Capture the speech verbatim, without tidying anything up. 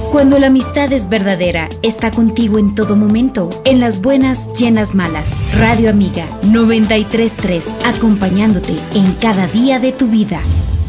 Cuando la amistad es verdadera, está contigo en todo momento, en las buenas y en las malas. Radio Amiga noventa y tres punto tres, acompañándote en cada día de tu vida.